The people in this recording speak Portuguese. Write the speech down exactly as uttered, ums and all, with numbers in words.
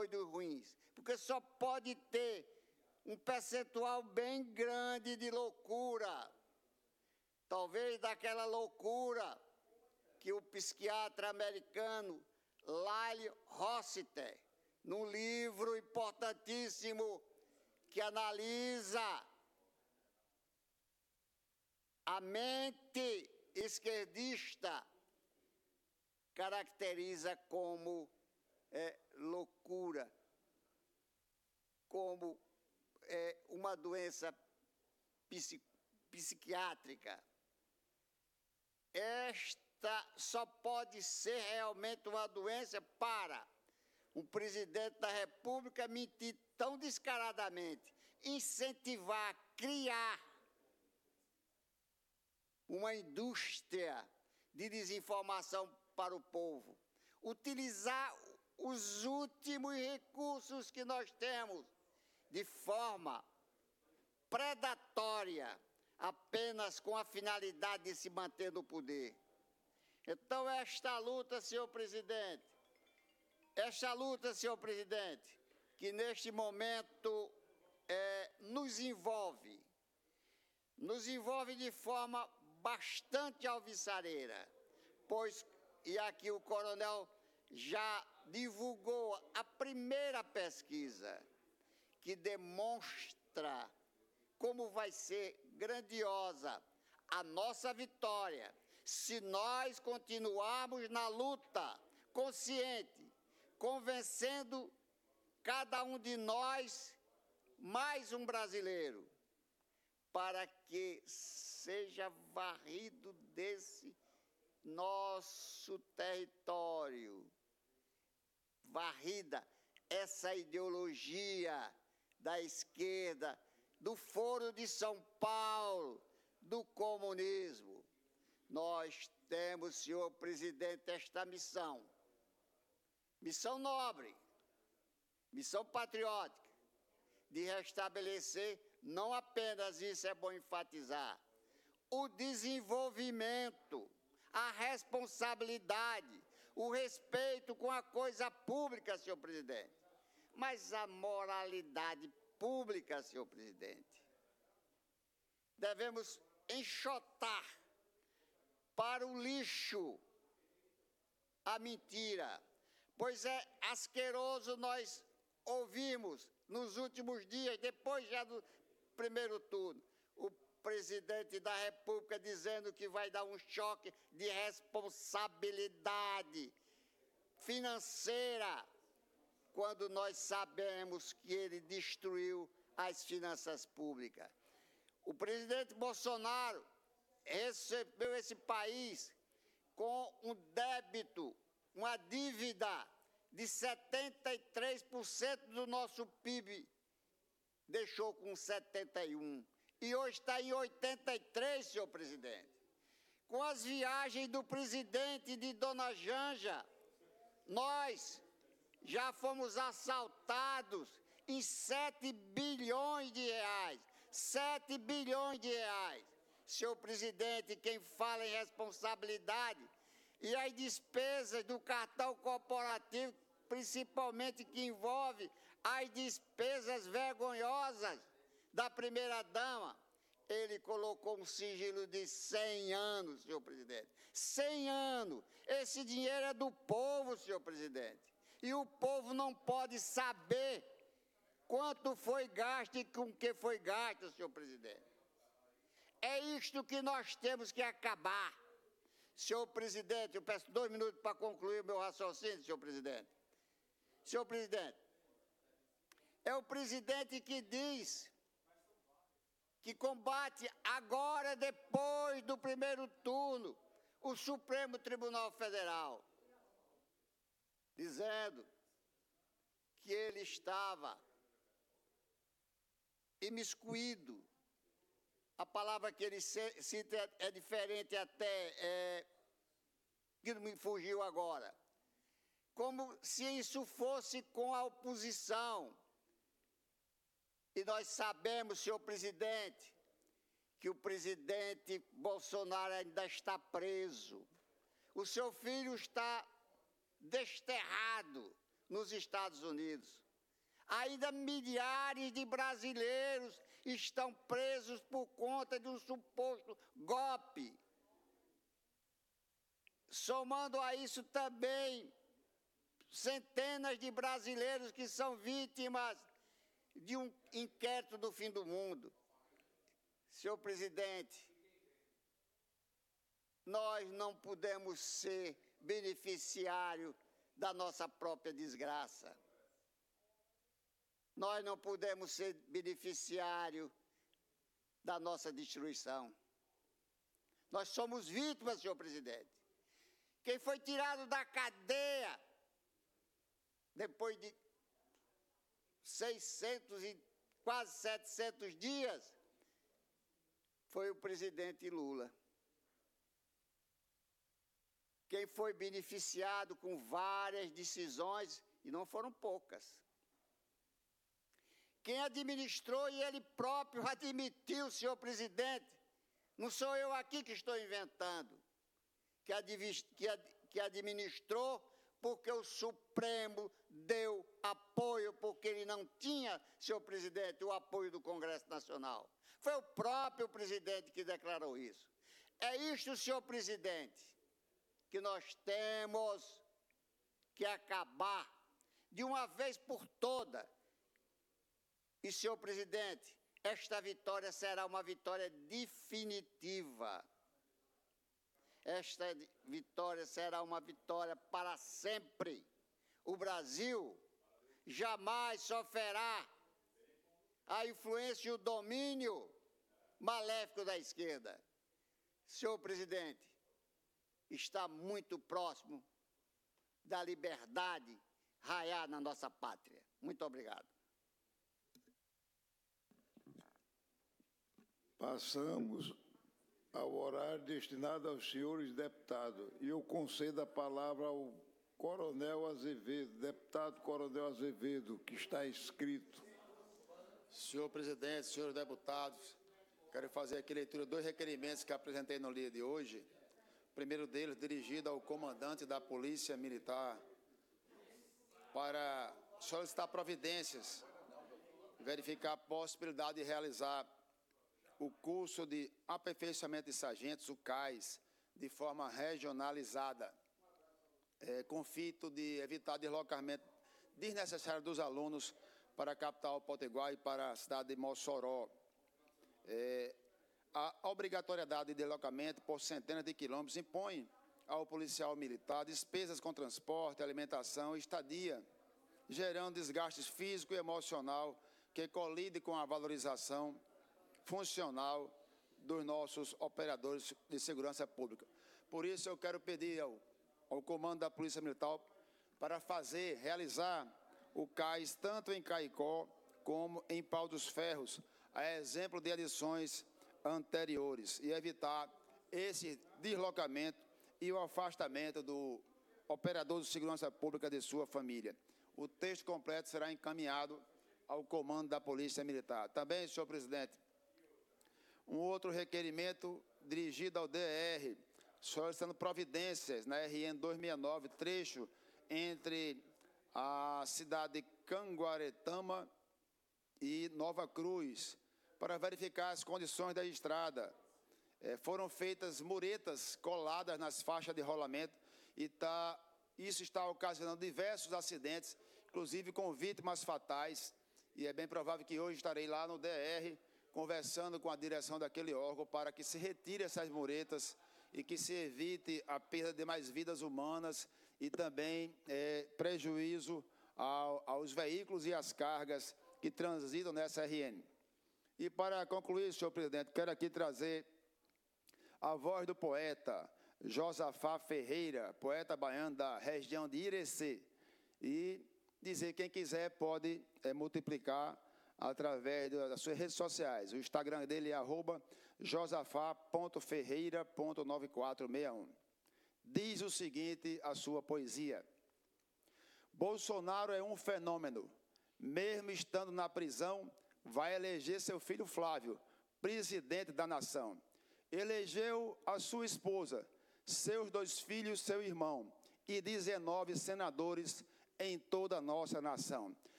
doidos ruins, porque só pode ter um percentual bem grande de loucura, talvez daquela loucura que o psiquiatra americano Lyle Rossiter, num livro importantíssimo que analisa a mente esquerdista, caracteriza como é, loucura, como é, uma doença psi, psiquiátrica. Esta só pode ser realmente uma doença para um presidente da República mentir tão descaradamente, incentivar, criar uma indústria de desinformação para o povo, utilizar os últimos recursos que nós temos de forma predatória, apenas com a finalidade de se manter no poder. Então, esta luta, senhor presidente, esta luta, senhor presidente, que neste momento é, nos envolve, nos envolve de forma bastante alvissareira, pois, e aqui o coronel já divulgou a primeira pesquisa que demonstra como vai ser grandiosa a nossa vitória se nós continuarmos na luta consciente, convencendo cada um de nós mais um brasileiro, para que seja varrido desse nosso território, varrida essa ideologia da esquerda, do Foro de São Paulo, do comunismo. Nós temos, senhor presidente, esta missão, missão nobre, missão patriótica, de restabelecer, não apenas isso é bom enfatizar, o desenvolvimento, a responsabilidade, o respeito com a coisa pública, senhor presidente, mas a moralidade pública, senhor presidente. Devemos enxotar para o lixo a mentira, pois é asqueroso nós ouvimos nos últimos dias, depois já do primeiro turno, o presidente da República dizendo que vai dar um choque de responsabilidade financeira, quando nós sabemos que ele destruiu as finanças públicas. O presidente Bolsonaro recebeu esse país com um débito, uma dívida de setenta e três por cento do nosso P I B, deixou com setenta e um por cento. E hoje está em oitenta e três por cento, senhor presidente. Com as viagens do presidente e de dona Janja, nós já fomos assaltados em sete bilhões de reais. sete bilhões de reais. Senhor presidente, quem fala em responsabilidade e as despesas do cartão corporativo, principalmente que envolve as despesas vergonhosas da primeira-dama, ele colocou um sigilo de cem anos, senhor presidente. cem anos. Esse dinheiro é do povo, senhor presidente. E o povo não pode saber quanto foi gasto e com que foi gasto, senhor presidente. É isto que nós temos que acabar. Senhor presidente, eu peço dois minutos para concluir o meu raciocínio, senhor presidente. Senhor presidente, é o presidente que diz que combate agora, depois do primeiro turno, o Supremo Tribunal Federal, dizendo que ele estava imiscuído. A palavra que ele cita é diferente até, é, que me fugiu agora. Como se isso fosse com a oposição. E nós sabemos, senhor presidente, que o presidente Bolsonaro ainda está preso. O seu filho está desterrado nos Estados Unidos. Ainda milhares de brasileiros estão presos por conta de um suposto golpe. Somando a isso também centenas de brasileiros que são vítimas de um inquérito do fim do mundo. Senhor presidente, nós não podemos ser beneficiário da nossa própria desgraça. Nós não podemos ser beneficiário da nossa destruição. Nós somos vítimas, senhor presidente. Quem foi tirado da cadeia depois de seiscentos e quase setecentos dias foi o presidente Lula. Quem foi beneficiado com várias decisões, e não foram poucas. Quem administrou, e ele próprio admitiu, senhor presidente, não sou eu aqui que estou inventando, que, que, que administrou porque o Supremo deu apoio, porque ele não tinha, senhor presidente, o apoio do Congresso Nacional. Foi o próprio presidente que declarou isso. É isto, senhor presidente, que nós temos que acabar de uma vez por todas. E, senhor presidente, esta vitória será uma vitória definitiva. Esta vitória será uma vitória para sempre. O Brasil jamais sofrerá a influência e o domínio maléfico da esquerda. Senhor presidente, está muito próximo da liberdade raiar na nossa pátria. Muito obrigado. Passamos ao horário destinado aos senhores deputados. E eu concedo a palavra ao Coronel Azevedo, deputado Coronel Azevedo, que está inscrito. Senhor presidente, senhores deputados, quero fazer aqui a leitura de dois requerimentos que apresentei no dia de hoje. O primeiro deles dirigido ao comandante da Polícia Militar para solicitar providências, verificar a possibilidade de realizar o curso de aperfeiçoamento de sargentos, o CAIS, de forma regionalizada, é, com o fito de evitar deslocamento desnecessário dos alunos para a capital potiguar e para a cidade de Mossoró. É, a obrigatoriedade de deslocamento por centenas de quilômetros impõe ao policial militar despesas com transporte, alimentação e estadia, gerando desgaste físico e emocional que colide com a valorização funcional dos nossos operadores de segurança pública. Por isso, eu quero pedir ao, ao comando da Polícia Militar para fazer, realizar o CAIS tanto em Caicó como em Pau dos Ferros, a exemplo de edições anteriores, e evitar esse deslocamento e o afastamento do operador de segurança pública de sua família. O texto completo será encaminhado ao comando da Polícia Militar. Também, senhor presidente, um outro requerimento dirigido ao D R, solicitando providências na R N duzentos e sessenta e nove, trecho entre a cidade de Canguaretama e Nova Cruz, para verificar as condições da estrada. É, foram feitas muretas coladas nas faixas de rolamento e tá, isso está ocasionando diversos acidentes, inclusive com vítimas fatais, e é bem provável que hoje estarei lá no D R, conversando com a direção daquele órgão para que se retire essas muretas e que se evite a perda de mais vidas humanas e também é, prejuízo ao, aos veículos e às cargas que transitam nessa R N. E para concluir, senhor presidente, quero aqui trazer a voz do poeta Josafá Ferreira, poeta baiano da região de Irecê, e dizer quem quiser pode é, multiplicar através das suas redes sociais. O Instagram dele é arroba josafá ponto ferreira ponto nove quatro seis um. Diz o seguinte a sua poesia: Bolsonaro é um fenômeno. Mesmo estando na prisão, vai eleger seu filho Flávio, presidente da nação. Elegeu a sua esposa, seus dois filhos, seu irmão, e dezenove senadores em toda a nossa nação.